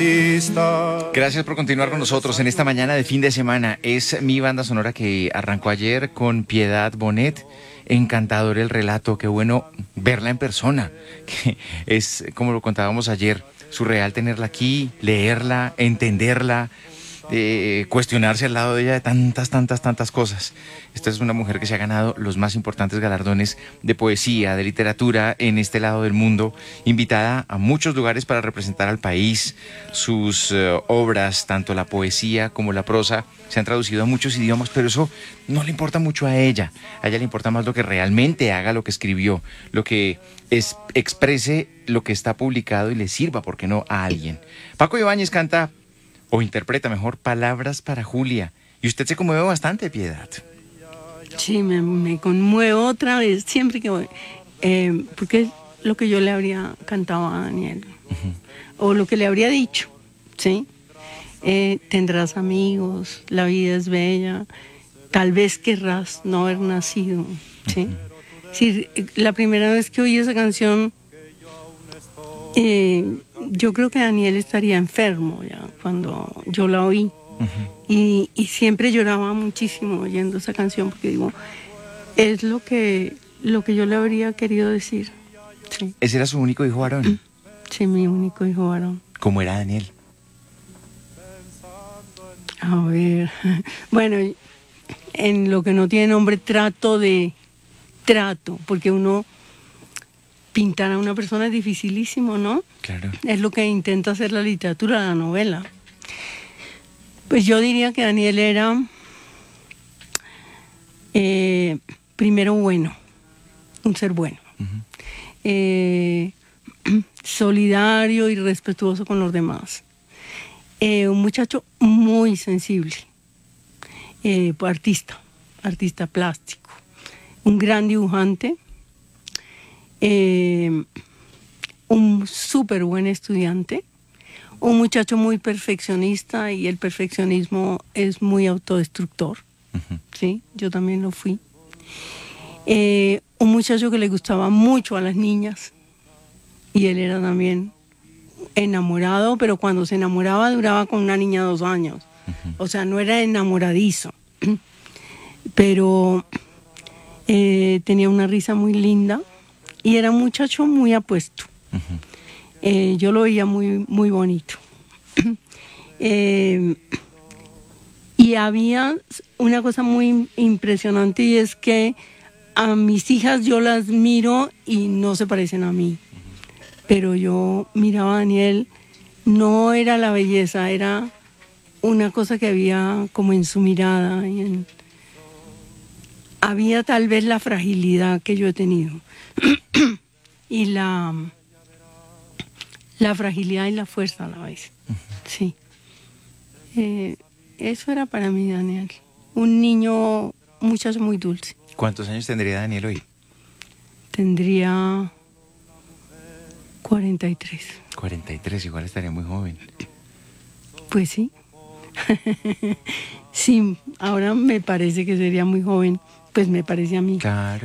exista. Gracias por continuar con nosotros en esta mañana de fin de semana. Es mi banda sonora que arrancó ayer con Piedad Bonet. Encantador el relato, qué bueno verla en persona, que es, como lo contábamos ayer, surreal tenerla aquí, leerla, entenderla, cuestionarse al lado de ella de tantas cosas. Esta es una mujer que se ha ganado los más importantes galardones de poesía, de literatura en este lado del mundo, invitada a muchos lugares para representar al país. Sus obras, tanto la poesía como la prosa, se han traducido a muchos idiomas, pero eso no le importa mucho a ella le importa más lo que realmente haga lo que escribió, lo que exprese lo que está publicado y le sirva, ¿por qué no?, a alguien. Paco Ibáñez canta, o interpreta mejor, Palabras para Julia, y usted se conmueve bastante, Piedad. Sí, me conmuevo otra vez, siempre que voy, porque es lo que yo le habría cantado a Daniel, o lo que le habría dicho, ¿sí? Tendrás amigos, la vida es bella, tal vez querrás no haber nacido, ¿sí? Sí, la primera vez que oí esa canción, yo creo que Daniel estaría enfermo ya cuando yo la oí. Y siempre lloraba muchísimo oyendo esa canción, porque digo, es lo que yo le habría querido decir. Sí. ¿Ese era su único hijo varón? Sí, mi único hijo varón. ¿Cómo era Daniel? A ver, bueno, en lo que no tiene nombre trato, porque uno pintar a una persona es dificilísimo, ¿no? Claro. Es lo que intenta hacer la literatura, la novela. Pues yo diría que Daniel era primero bueno, un ser bueno, solidario y respetuoso con los demás. Un muchacho muy sensible, artista plástico, un gran dibujante, un súper buen estudiante, un muchacho muy perfeccionista, y el perfeccionismo es muy autodestructor, ¿sí? Yo también lo fui. Un muchacho que le gustaba mucho a las niñas, y él era también enamorado, pero cuando se enamoraba duraba con una niña 2 años, o sea, no era enamoradizo, pero tenía una risa muy linda y era un muchacho muy apuesto. Yo lo veía muy, muy bonito. Y había una cosa muy impresionante, y es que a mis hijas yo las miro y no se parecen a mí. Pero yo miraba a Daniel, no era la belleza, era una cosa que había como en su mirada. Había tal vez la fragilidad que yo he tenido. Y la fragilidad y la fuerza a la vez. Sí. Eso era para mí, Daniel. Un muchacho muy dulce. ¿Cuántos años tendría Daniel hoy? Tendría 43. 43, igual estaría muy joven. Pues sí. Sí, ahora me parece que sería muy joven, pues me parece a mí. Claro.